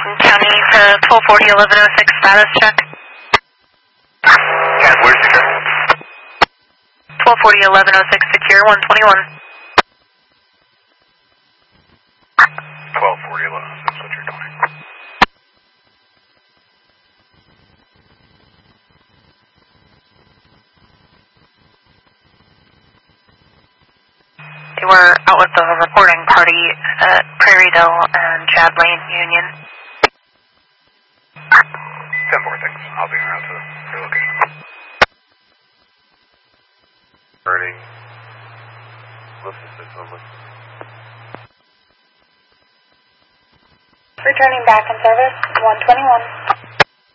County to 1240-1106 status check. Yeah, where's secure? 1240-1106 secure, 121. 1240-1106, what's your 20? They were out with the reporting party at Prairiedale and Chad Lane Union. 10-4, thanks. I'll be around to your location. Burning. Listen to this one. Returning back in service, 121.